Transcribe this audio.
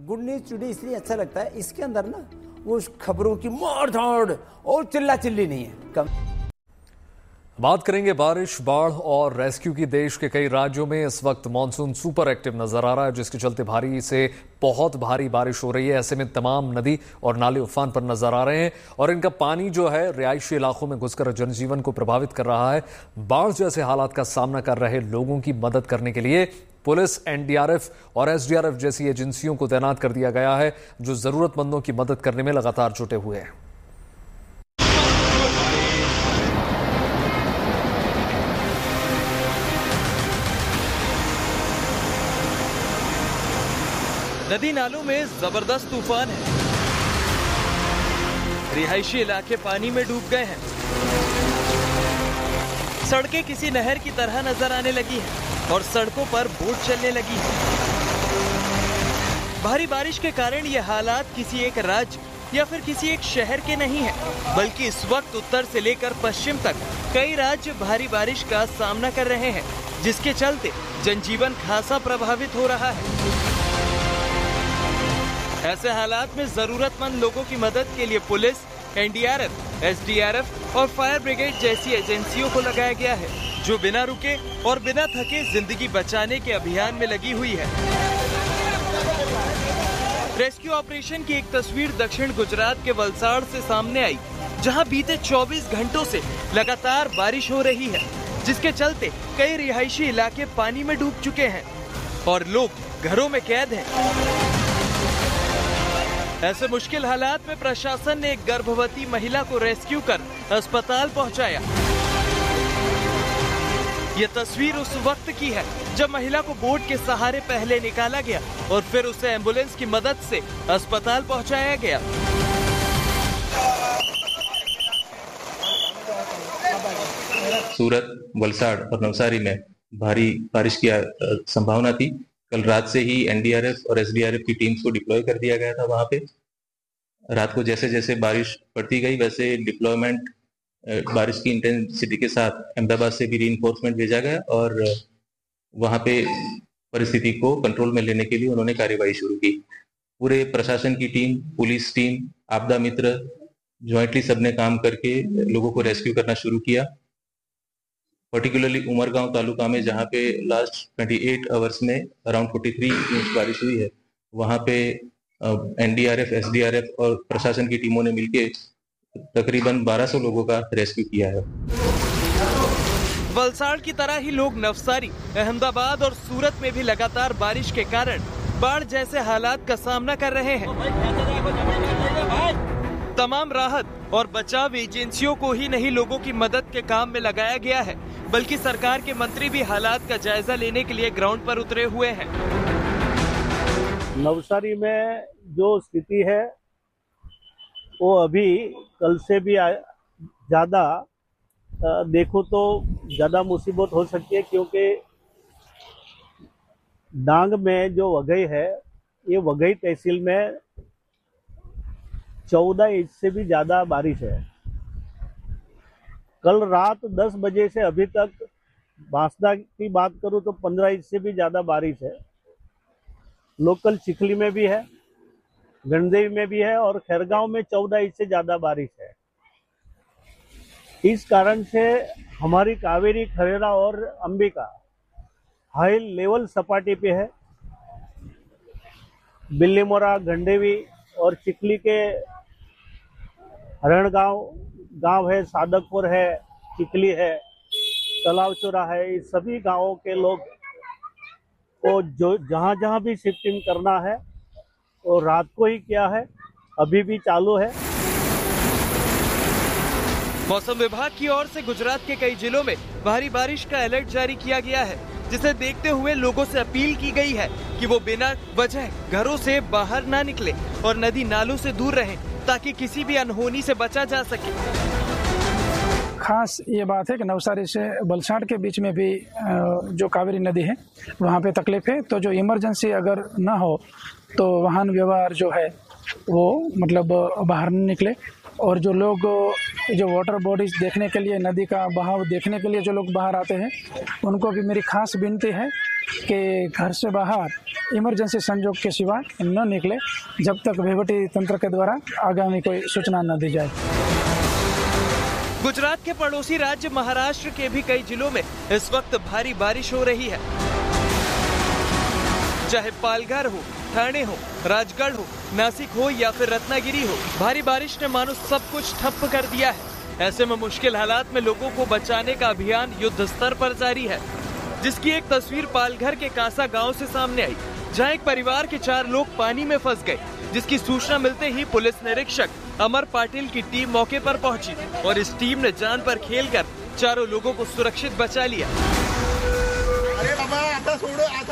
Good news today इसलिए अच्छा लगता है, इसके अंदर ना वो खबरों की मार धाड़ और चिल्ला चिल्ली नहीं है। बात करेंगे बारिश, बाढ़ और रेस्क्यू की। देश के कई राज्यों में इस वक्त मानसून सुपर एक्टिव नजर आ रहा है, जिसके चलते भारी से बहुत भारी बारिश हो रही है। ऐसे में तमाम नदी और नाले उफान पर नजर आ रहे हैं और इनका पानी जो है रिहायशी इलाकों में घुसकर जनजीवन को प्रभावित कर रहा है। बाढ़ जैसे हालात का सामना कर रहे लोगों की मदद करने के लिए पुलिस, एनडीआरएफ और एसडीआरएफ जैसी एजेंसियों को तैनात कर दिया गया है, जो जरूरतमंदों की मदद करने में लगातार जुटे हुए हैं। नदी नालों में जबरदस्त तूफान है। रिहायशी इलाके पानी में डूब गए हैं। सड़कें किसी नहर की तरह नजर आने लगी हैं और सड़कों पर बोट चलने लगी है। भारी बारिश के कारण ये हालात किसी एक राज्य या फिर किसी एक शहर के नहीं है, बल्कि इस वक्त उत्तर से लेकर पश्चिम तक कई राज्य भारी बारिश का सामना कर रहे हैं, जिसके चलते जनजीवन खासा प्रभावित हो रहा है। ऐसे हालात में जरूरतमंद लोगों की मदद के लिए पुलिस, एनडीआरएफ, एसडीआरएफ और फायर ब्रिगेड जैसी एजेंसियों को लगाया गया है, जो बिना रुके और बिना थके जिंदगी बचाने के अभियान में लगी हुई है। रेस्क्यू ऑपरेशन की एक तस्वीर दक्षिण गुजरात के वलसाड़ से सामने आई, जहां बीते 24 घंटों से लगातार बारिश हो रही है, जिसके चलते कई रिहायशी इलाके पानी में डूब चुके हैं और लोग घरों में कैद हैं। ऐसे मुश्किल हालात में प्रशासन ने एक गर्भवती महिला को रेस्क्यू कर अस्पताल पहुंचाया। ये तस्वीर उस वक्त की है जब महिला को बोट के सहारे पहले निकाला गया और फिर उसे एम्बुलेंस की मदद से अस्पताल पहुंचाया गया। सूरत, वलसाड़ और नवसारी में भारी बारिश की संभावना थी। कल रात से ही एनडीआरएफ और एसडीआरएफ की टीम्स को डिप्लॉय कर दिया गया था। वहां पे रात को जैसे जैसे बारिश पड़ती गई, वैसे डिप्लॉयमेंट बारिश की इंटेंसिटी के साथ अहमदाबाद से भी रीइंफोर्समेंट भेजा गया और वहां पे परिस्थिति को कंट्रोल में लेने के लिए उन्होंने कार्यवाही शुरू की। पूरे प्रशासन की टीम, पुलिस टीम, आपदा मित्र ज्वाइंटली सबने काम करके लोगों को रेस्क्यू करना शुरू किया। पर्टिकुलरली उमरगांव तालुका में, जहाँ पे लास्ट 28 आवर्स में अराउंड 43 इंच बारिश हुई है, वहाँ पे एनडीआरएफ, एसडीआरएफ और प्रशासन की टीमों ने मिलकर तकरीबन 1200 लोगों का रेस्क्यू किया है। वलसाड़ की तरह ही लोग नवसारी, अहमदाबाद और सूरत में भी लगातार बारिश के कारण बाढ़ जैसे हालात का सामना कर रहे हैं। तमाम राहत और बचाव एजेंसियों को ही नहीं लोगों की मदद के काम में लगाया गया है, बल्कि सरकार के मंत्री भी हालात का जायजा लेने के लिए ग्राउंड पर उतरे हुए हैं। नवसारी में जो स्थिति है वो अभी कल से भी ज़्यादा देखो तो ज़्यादा मुसीबत हो सकती है, क्योंकि डांग में जो वघई है, ये वघई तहसील में 14 इंच से भी ज़्यादा बारिश है। कल रात 10 बजे से अभी तक बांसदा की बात करूं तो 15 इंच से भी ज़्यादा बारिश है। लोकल चिखली में भी है, गंडेवी में भी है और खैरगांव में 14 इंच से ज़्यादा बारिश है। इस कारण से हमारी कावेरी, खरेरा और अंबिका हाई लेवल सपाटी पे है। बिल्लीमोरा, गंडेवी और चिखली के हरणगांव गांव है, सादकपुर है, चिखली है, तलावचोरा है, इस सभी गांवों के लोग को जो जहां जहां भी शिफ्टिंग करना है और रात को ही किया है, अभी भी चालू है। मौसम विभाग की ओर से गुजरात के कई जिलों में भारी बारिश का अलर्ट जारी किया गया है, जिसे देखते हुए लोगों से अपील की गई है कि वो बिना वजह घरों से बाहर ना निकले और नदी नालों से दूर रहें, ताकि किसी भी अनहोनी से बचा जा सके। खास ये बात है कि नवसारी से वलसाड़ के बीच में भी जो कावेरी नदी है वहाँ पे तकलीफ है, तो जो इमरजेंसी अगर ना हो तो वाहन व्यवहार जो है वो मतलब बाहर नहीं निकले और जो लोग जो वाटर बॉडीज देखने के लिए, नदी का बहाव देखने के लिए जो लोग बाहर आते हैं, उनको भी मेरी खास विनती है कि घर से बाहर इमरजेंसी संजोग के सिवा न निकले जब तक वहीवटी तंत्र के द्वारा आगामी कोई सूचना न दी जाए। गुजरात के पड़ोसी राज्य महाराष्ट्र के भी कई जिलों में इस वक्त भारी बारिश हो रही है। चाहे पालघर हो, ठाणे हो, राजगढ़ हो, नासिक हो या फिर रत्नागिरी हो, भारी बारिश ने मानो सब कुछ ठप्प कर दिया है। ऐसे में मुश्किल हालात में लोगों को बचाने का अभियान युद्ध स्तर पर जारी है, जिसकी एक तस्वीर पालघर के कासा गांव से सामने आई, जहां एक परिवार के 4 लोग पानी में फंस गए, जिसकी सूचना मिलते ही पुलिस निरीक्षक अमर पाटिल की टीम मौके पर पहुंची और इस टीम ने जान पर खेलकर चारों लोगों को सुरक्षित बचा लिया।